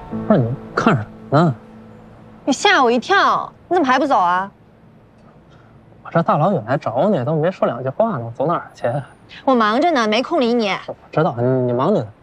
不是你看什么呢？ 你吓我一跳，你怎么还不走啊？ 我这大老远来找你，都没说两句话呢，我走哪儿去？ 我忙着呢，没空理你。 我知道你忙你的。